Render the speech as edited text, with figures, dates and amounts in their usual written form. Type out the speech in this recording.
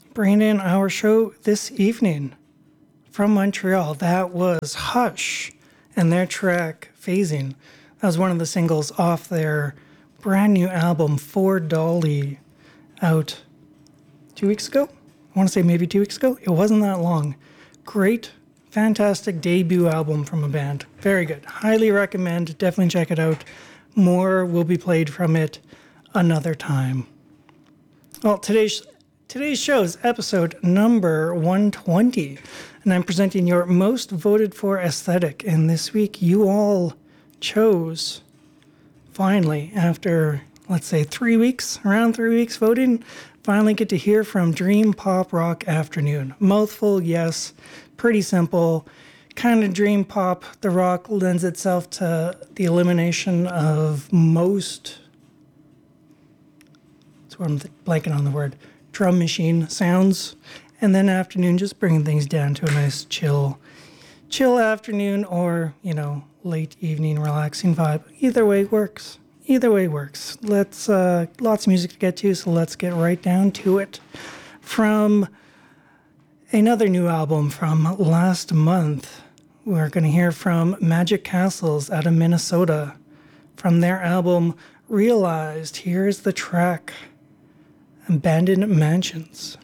bringing in our show this evening from Montreal. That was Hush and their track Phasing. That was one of the singles off their brand new album For Dolly, out 2 weeks ago. I want to say maybe 2 weeks ago. It wasn't that long. Great, fantastic debut album from a band. Very good. Highly recommend. Definitely check it out. More will be played from it another time. Well, today's show is episode number 120, and I'm presenting your most voted for aesthetic. And this week, you all chose, finally, after, let's say, around 3 weeks voting, finally get to hear from Dream Pop Rock Afternoon. Mouthful, yes. Pretty simple. Kind of dream pop. The rock lends itself to the elimination of most, that's what I'm blanking on the word, drum machine sounds. And then Afternoon, just bringing things down to a nice chill afternoon, or, late evening relaxing vibe. Either way works. Let's lots of music to get to, so let's get right down to it. From another new album from last month, we're going to hear from Magic Castles out of Minnesota. From their album Realized, here's the track Abandoned Mansions.